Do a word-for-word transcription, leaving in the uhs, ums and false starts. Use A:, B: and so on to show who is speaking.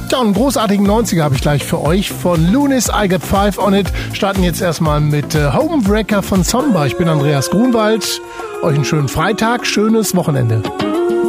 A: Ja, einen großartigen neunziger habe ich gleich für euch. Von Lunis, I Got Five on It. Starten jetzt erstmal mit äh, Homewrecker von Somba. Ich bin Andreas Grunwald. Euch einen schönen Freitag, schönes Wochenende.